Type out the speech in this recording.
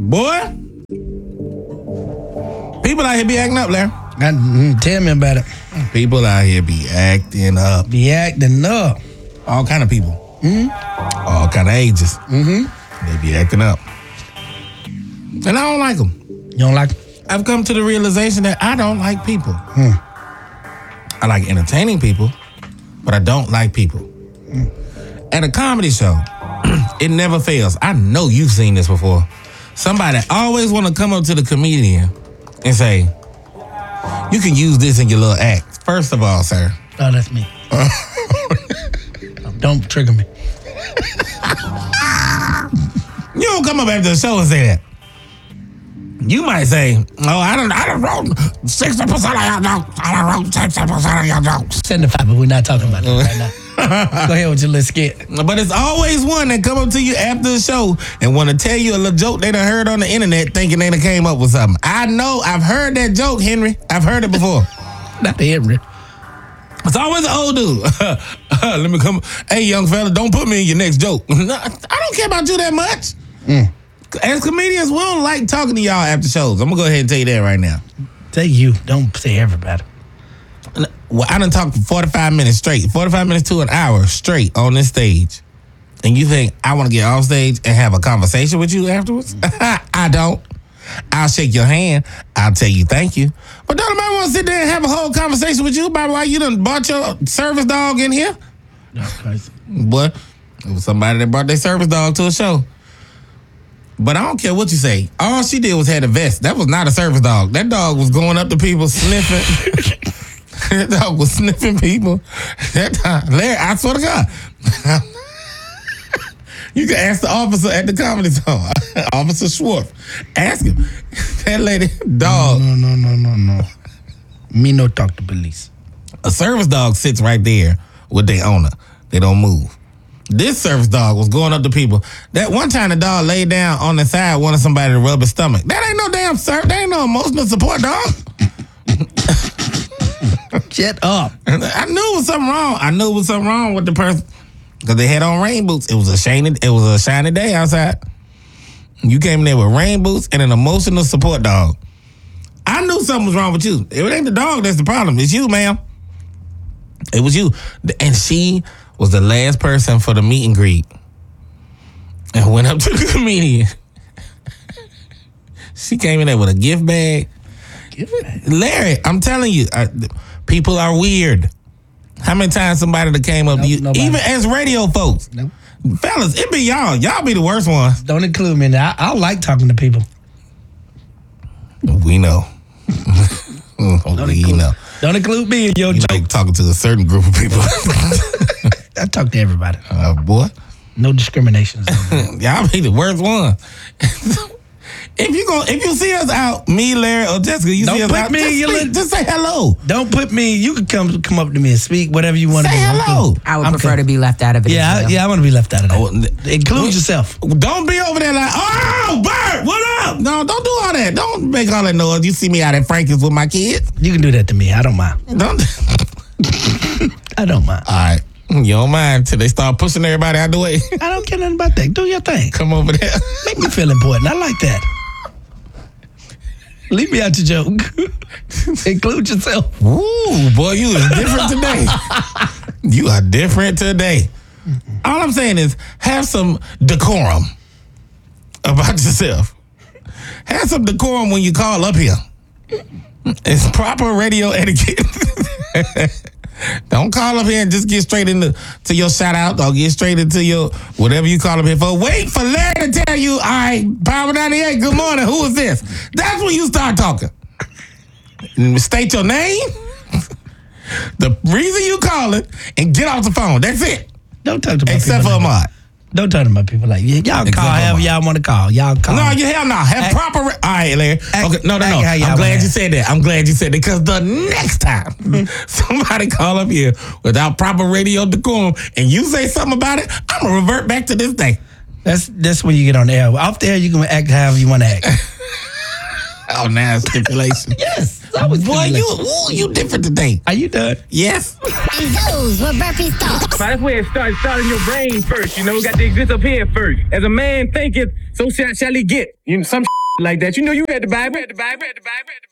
Boy, people out here be acting up, Larry. Tell me about it. People out here be acting up. Be acting up. All kind of people. All kind of ages. They be acting up. And I don't like them. You don't like them? I've come to the realization that I don't like people. I like entertaining people, but I don't like people. At a comedy show, it never fails. I know you've seen this before. Somebody always want to come up to the comedian and say, you can use this in your little act. First of all, sir. Oh, that's me. Don't trigger me. You don't come up after the show and say that. You might say, oh, I done wrote 60% of your jokes. I done wrote 60% of your jokes. 75, but we're not talking about that right now. Go ahead with your little skit. But it's always one that come up to you after the show and want to tell you a little joke they done heard on the internet thinking they done came up with something. I know, I've heard that joke, Henry. I've heard it before. Not the Henry. It's always an old dude. Let me come. Hey, young fella, don't put me in your next joke. I don't care about you that much. As comedians, we don't like talking to y'all after shows. I'm going to go ahead and tell you that right now. Say you. Don't say everybody. Well, I done talked for 45 minutes straight, 45 minutes to an hour straight on this stage. And you think I want to get off stage and have a conversation with you afterwards? I don't. I'll shake your hand. I'll tell you thank you. But don't nobody want to sit there and have a whole conversation with you about why you done brought your service dog in here? That's crazy. But it was somebody that brought their service dog to a show. But I don't care what you say. All she did was had a vest. That was not a service dog. That dog was going up to people sniffing. That dog was sniffing people. That dog, Larry, I swear to God. You can ask the officer at the comedy store, Officer Schwartz. Ask him. That lady, dog. No. Me no talk to police. A service dog sits right there with their owner. They don't move. This service dog was going up to people. That one time the dog laid down on the side wanting somebody to rub his stomach. That ain't no damn service. That ain't no emotional support dog. Shut up. I knew it was something wrong. I knew it was something wrong with the person because they had on rain boots. It was a shiny day outside. You came in there with rain boots and an emotional support dog. I knew something was wrong with you. It ain't the dog that's the problem. It's you, ma'am. It was you. And she was the last person for the meet and greet. And went up to the comedian. She came in there with a gift bag. Larry, I'm telling you, people are weird. How many times somebody that came up to you, nobody. even as radio folks? Nope. Fellas, it be y'all. Y'all be the worst ones. Don't include me in that. I like talking to people. We know. We know. Don't include me in your You joke. like talking to a certain group of people. I talk to everybody. Boy. No discrimination. Y'all be the worst one. If you see us out, me, Larry, or Jessica, you Don't see us put out, me in your just say hello. Don't put me. You can come up to me and speak whatever you want to Say do. hello. I would prefer to be left out of it. Yeah, I want to be left out of that. Include yourself. Don't be over there like, oh, Bert, what up? No, don't do all that. Don't make all that noise. You see me out at Franklin's with my kids. You can do that to me. I don't mind. Don't. I don't mind. All right. You don't mind till they start pushing everybody out the way. I don't care nothing about that. Do your thing. Come over there. Make me feel important. I like that. Leave me out your joke. Include yourself. Ooh, boy, you is different today. You are different today. All I'm saying is have some decorum about yourself. Have some decorum when you call up here. It's proper radio etiquette. Don't call up here and just get straight into your shout out or get straight into your whatever you call up here for. Wait for Larry to tell you, all right, Power 98, good morning, who is this? That's when you start talking. State your name, the reason you calling, and get off the phone. That's it. Don't talk to my Except for people like Ahmad. Don't talk to my people like y'all call Except however Ahmad. y'all want to call. Y'all call. No, you hell no. Have proper. All right, Larry. Okay, no. act how y'all I'm glad want. you said that. I'm glad you said that because the next time somebody call up here without proper radio decorum and you say something about it, I'm gonna revert back to this day. That's when you get on the air. Off the air, you can act however you want to act. Oh, now stipulation. Yes. That was Boy, you different today. Are you done? Yes. And those were Burpee's thoughts. That's where it starts. Start in your brain first. Got to exist up here first. As a man thinketh, so shall he get. Some like that. You had the Bible.